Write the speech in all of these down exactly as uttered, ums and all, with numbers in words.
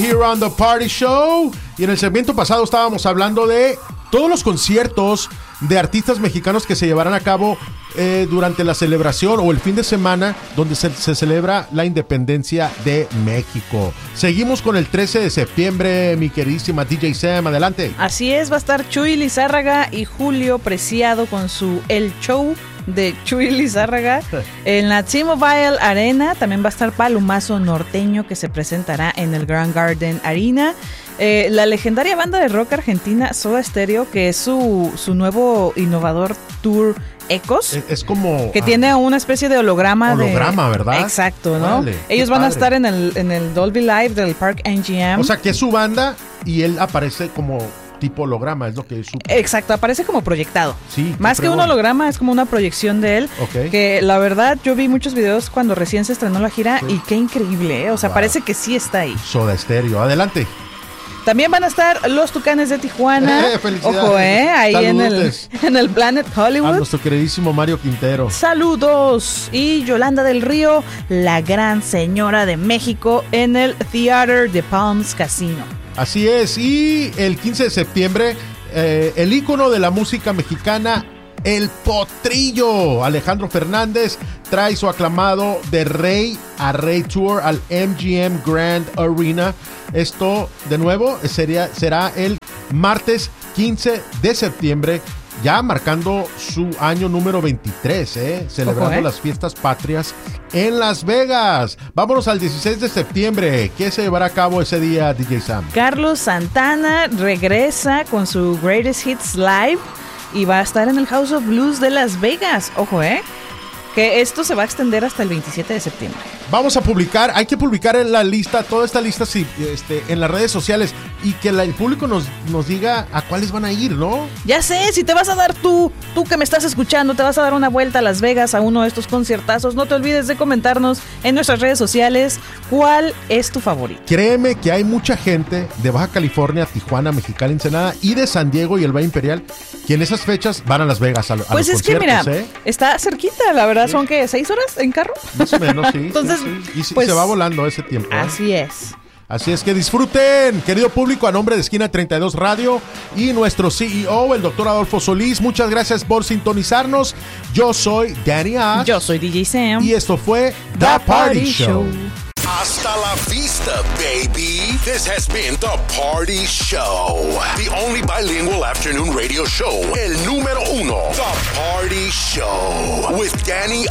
Here on the Party Show. Y en el segmento pasado estábamos hablando de todos los conciertos de artistas mexicanos que se llevarán a cabo eh, durante la celebración o el fin de semana donde se, se celebra la independencia de México. Seguimos con el trece de septiembre, mi queridísima D J Sam, adelante. Así es, va a estar Chuy Lizárraga y Julio Preciado con su El Show de Chuy Lizárraga en la T-Mobile Arena. También va a estar Palomazo Norteño, que se presentará en el Grand Garden Arena. Eh, la legendaria banda de rock argentina Soda Stereo, que es su, su nuevo innovador tour Ecos. Es, es como... Que ah, tiene una especie de holograma. Holograma, de, ¿verdad? Exacto, ¿no? Vale, ellos van padre. a estar en el, en el Dolby Live del Park M G M. O sea, que es su banda y él aparece como... tipo holograma, es lo que es su... Exacto, aparece como proyectado. Sí. Más que un holograma, es como una proyección de él. Okay. Que la verdad, yo vi muchos videos cuando recién se estrenó la gira sí. y qué increíble, ¿eh? O sea, wow. parece que sí está ahí. Soda Stereo, adelante. También van a estar los Tucanes de Tijuana. Eh, felicidades. Ojo, ¿eh? Ahí en el, en el Planet Hollywood. A nuestro queridísimo Mario Quintero. Saludos. Y Yolanda del Río, la gran señora de México, en el Theater de Palms Casino. Así es, y el quince de septiembre, eh, el ícono de la música mexicana, El Potrillo, Alejandro Fernández, trae su aclamado De Rey a Rey Tour al M G M Grand Arena. Esto, de nuevo, sería, será el martes quince de septiembre, ya marcando su año número veintitrés, ¿eh? Celebrando Ojo, ¿eh? las fiestas patrias en Las Vegas. Vámonos al dieciséis de septiembre. ¿Qué se llevará a cabo ese día, D J Sam? Carlos Santana regresa con su Greatest Hits Live y va a estar en el House of Blues de Las Vegas. Ojo, ¿eh? Que esto se va a extender hasta el veintisiete de septiembre. Vamos a publicar, hay que publicar en la lista, toda esta lista sí, este, en las redes sociales y que la, el público nos, nos diga a cuáles van a ir, ¿no? Ya sé, si te vas a dar tú, tú que me estás escuchando, te vas a dar una vuelta a Las Vegas a uno de estos conciertazos, no te olvides de comentarnos en nuestras redes sociales cuál es tu favorito. Créeme que hay mucha gente de Baja California, Tijuana, Mexicali, Ensenada y de San Diego y el Valle Imperial que en esas fechas van a Las Vegas a, a pues los conciertos. Pues es que mira, ¿eh? está cerquita, la verdad, sí. ¿Son qué? ¿Seis horas en carro? Más o menos, sí. Entonces, sí, sí. Y pues, se va volando ese tiempo. ¿eh? Así es. Así es que disfruten, querido público, a nombre de Esquina treinta y dos Radio y nuestro C E O, el doctor Adolfo Solís. Muchas gracias por sintonizarnos. Yo soy Danny Ash. Yo soy D J Sam. Y esto fue The, The Party, Party Show. Show. Hasta la vista, baby. This has been The Party Show. The only bilingual afternoon radio show. El número uno. The Party Show. With Danny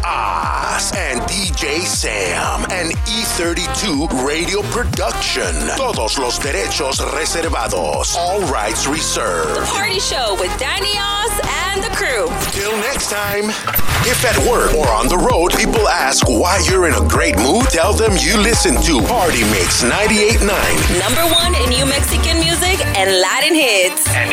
Oz and D J Sam. An E thirty-two radio production. Todos los derechos reservados. All rights reserved. The Party Show with Danny Oz and the crew. Till next time. If at work or on the road, people ask why you're in a great mood, tell them you listen to Party Mix ninety-eight point nine. Number one in New Mexican music and Latin hits. And